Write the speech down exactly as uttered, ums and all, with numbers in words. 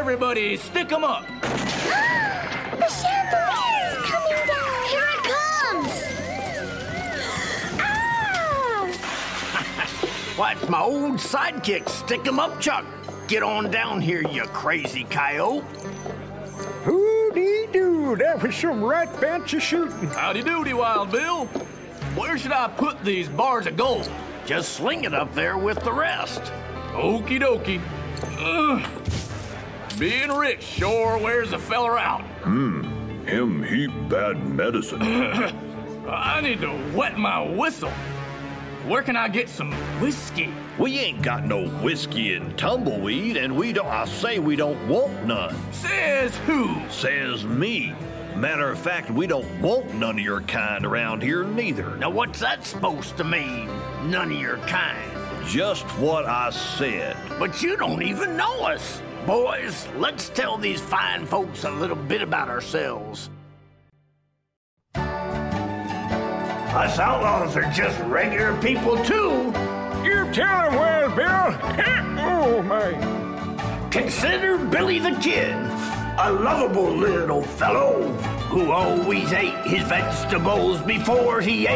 Everybody, stick 'em up. The chandelier's coming down. Here it comes. Ah! Why, it's my old sidekick, Stick 'em Up Chuck. Get on down here, you crazy coyote. Hoo-dee-doo, that was some right fancy shooting. Howdy doody, Wild Bill. Where should I put these bars of gold? Just sling it up there with the rest. Okie dokie. Ugh. Being rich sure wears a feller out. Hmm, him heap bad medicine. I need to wet my whistle. Where can I get some whiskey? We ain't got no whiskey and tumbleweed, and we don't, I say we don't want none. Says who? Says me. Matter of fact, we don't want none of your kind around here neither. Now what's that supposed to mean, none of your kind? Just what I said. But you don't even know us. Boys, let's tell these fine folks a little bit about ourselves. Us outlaws are just regular people too. You tell him, Wild Bill. Oh, my. Consider Billy the Kid, a lovable little fellow who always ate his vegetables before he ate